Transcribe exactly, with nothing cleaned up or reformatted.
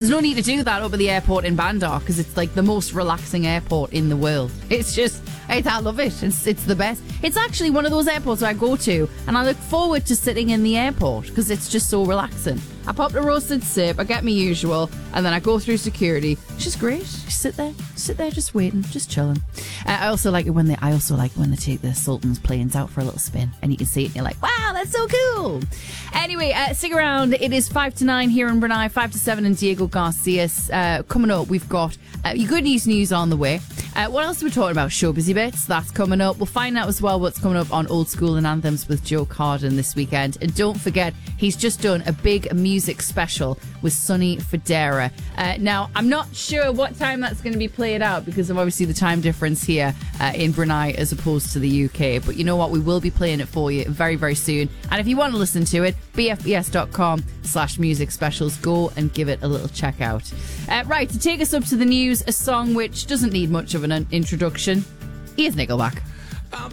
There's no need to do that up at the airport in Bandar because it's like the most relaxing airport in the world. It's just, it's, I love it. It's it's the best. It's actually one of those airports I go to and I look forward to sitting in the airport because it's just so relaxing. I pop the roasted sip, I get my usual, and then I go through security. It's just great. Just sit there, sit there, just waiting, just chilling. Uh, I also like it when they. I also like when they take the Sultan's planes out for a little spin, and you can see it, and you're like, "Wow, that's so cool." Anyway, uh, stick around. It is five to nine here in Brunei, five to seven in Diego Garcias. Uh, coming up, we've got uh, your good news news on the way. Uh, what else are we talking about? Show busy bits. That's coming up. We'll find out as well what's coming up on Old School and Anthems with Joe Carden this weekend. And don't forget, he's just done a big music special with Sonny Fodera. Uh, now, I'm not sure what time that's going to be played out because of obviously the time difference here uh, in Brunei as opposed to the U K. But you know what? We will be playing it for you very, very soon. And if you want to listen to it, bfbs.com slash music specials. Go and give it a little check out. Uh, right, to take us up to the news, a song which doesn't need much of an introduction. Here's Nickelback.